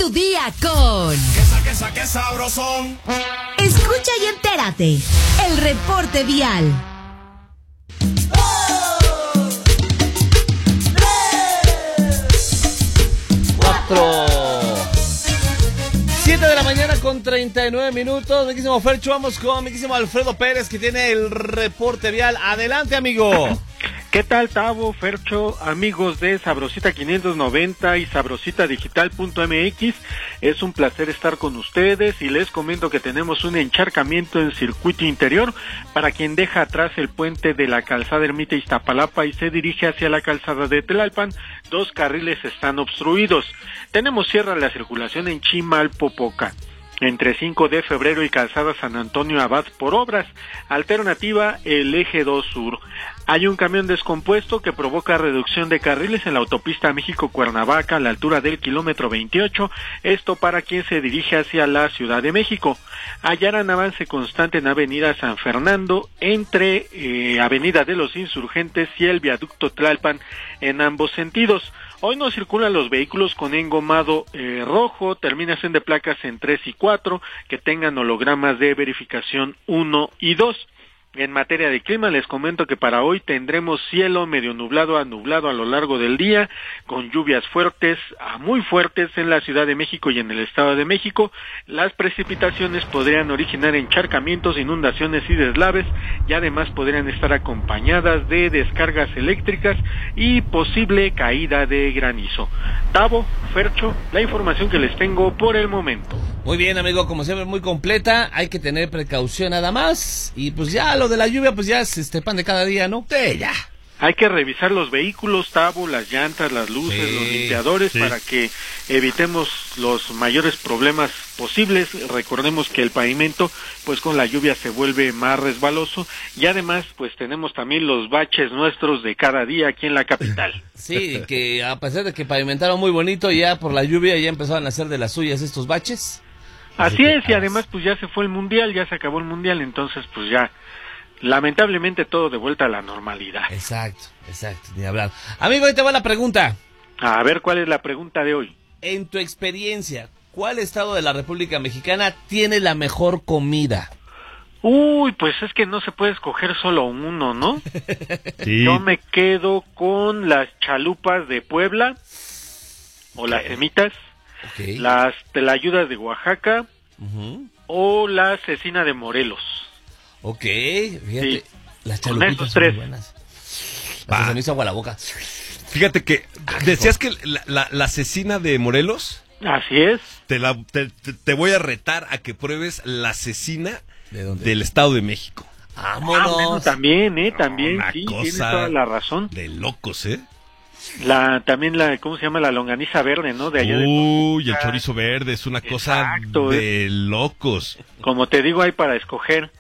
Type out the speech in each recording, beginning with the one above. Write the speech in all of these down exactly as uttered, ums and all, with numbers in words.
tu día con... Que saque, saque sabrosón. Escucha y entérate. El reporte vial. Cuatro. Siete de la mañana con treinta y nueve minutos. Miquísimo Fercho, vamos con miquísimo Alfredo Pérez, que tiene el reporte vial. Adelante, amigo. ¿Qué tal, Tavo, Fercho, amigos de Sabrosita quinientos noventa y sabrosita digital punto m x? Es un placer estar con ustedes y les comento que tenemos un encharcamiento en circuito interior para quien deja atrás el puente de la calzada Ermita Iztapalapa y se dirige hacia la calzada de Tlalpan. Dos carriles están obstruidos. Tenemos cierra la circulación en Chimalpopoca, entre cinco de febrero y calzada San Antonio Abad por obras. Alternativa, el eje dos sur. Hay un camión descompuesto que provoca reducción de carriles en la autopista México-Cuernavaca a la altura del kilómetro veintiocho, esto para quien se dirige hacia la Ciudad de México. Hallarán avance constante en Avenida San Fernando, entre eh, Avenida de los Insurgentes y el Viaducto Tlalpan en ambos sentidos. Hoy no circulan los vehículos con engomado eh, rojo, terminación de placas en tres y cuatro, que tengan hologramas de verificación uno y dos. En materia de clima, les comento que para hoy tendremos cielo medio nublado a nublado a lo largo del día, con lluvias fuertes a muy fuertes en la Ciudad de México y en el Estado de México. Las precipitaciones podrían originar encharcamientos, inundaciones y deslaves, y además podrían estar acompañadas de descargas eléctricas y posible caída de granizo. Tavo, Fercho, la información que les tengo por el momento. Muy bien, amigo, como siempre, muy completa. Hay que tener precaución nada más. Y pues ya lo de la lluvia, pues ya es este pan de cada día, ¿no? Sí, ya. Hay que revisar los vehículos, Tavo, las llantas, las luces, sí, los limpiadores, sí, para que evitemos los mayores problemas posibles. Recordemos que el pavimento, pues con la lluvia se vuelve más resbaloso, y además, pues tenemos también los baches nuestros de cada día aquí en la capital. Sí, que a pesar de que pavimentaron muy bonito, ya por la lluvia ya empezaron a hacer de las suyas estos baches. Así es, y además pues ya se fue el mundial, ya se acabó el mundial, entonces pues ya, lamentablemente todo de vuelta a la normalidad. Exacto, exacto, ni hablar. Amigo, ahí te va la pregunta. A ver, ¿cuál es la pregunta de hoy? En tu experiencia, ¿cuál estado de la República Mexicana tiene la mejor comida? Uy, pues es que no se puede escoger solo uno, ¿no? Sí. Yo me quedo con las chalupas de Puebla, o las semitas. Okay. Las telayudas de Oaxaca, uh-huh, o la cecina de Morelos. Ok, fíjate, sí, las chalupitas son muy buenas. Se me hizo agua la boca. Fíjate que decías que la, la, la cecina de Morelos. Así es. Te, la, te, te voy a retar a que pruebes la cecina ¿De dónde? Del Estado de México. ¡Vámonos! Ah, bueno, también, eh, también, no, sí, tienes toda la razón. De locos, ¿eh? La, también la, ¿cómo se llama? La longaniza verde, ¿no? De allá. Uy, de el chorizo verde es una cosa Exacto, de eh. locos. Como te digo, hay para escoger.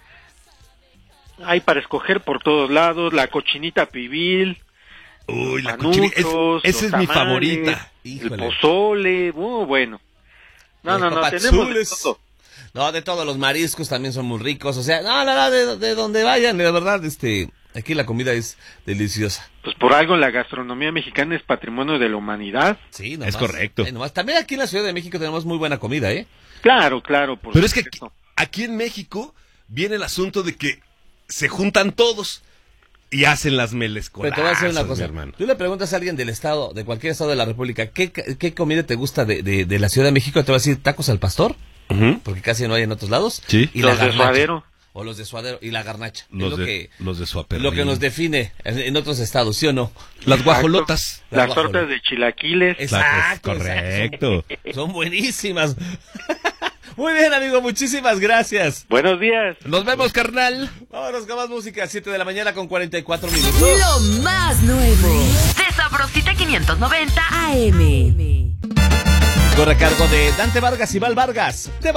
Hay para escoger por todos lados, la cochinita pibil. Uy, la cochinita, es, esa es tamales, mi favorita. Híjole. El pozole, muy bueno. No, los no, no, tenemos de todo. No, de todos los mariscos también son muy ricos, o sea, no, no, no, de, de donde vayan, la verdad, este... Aquí la comida es deliciosa. Pues por algo la gastronomía mexicana es patrimonio de la humanidad. Sí, nomás, es correcto. Eh, nomás. También aquí en la Ciudad de México tenemos muy buena comida, ¿eh? Claro, claro. Por Pero supuesto. Es que aquí, aquí en México viene el asunto de que se juntan todos y hacen las melescolazas. Pero te voy a decir una cosa, hermano. Tú le preguntas a alguien del estado, de cualquier estado de la República, ¿qué, qué comida te gusta de, de, de la Ciudad de México? Te va a decir tacos al pastor, uh-huh, porque casi no hay en otros lados. Sí. Y los de suadero. O los de suadero y la garnacha. Los, es lo de, que, los de suaperrín. Lo que nos define en, en otros estados, ¿sí o no? Las guajolotas. Las, las tortas de chilaquiles. Exacto. Correcto. Exacto. Son buenísimas. Muy bien, amigo, muchísimas gracias. Buenos días. Nos vemos, carnal. Vámonos con más música, siete de la mañana con cuarenta y cuatro minutos. Lo más nuevo de Sabrosita quinientos noventa A M. Corre a cargo de Dante Vargas y Val Vargas. De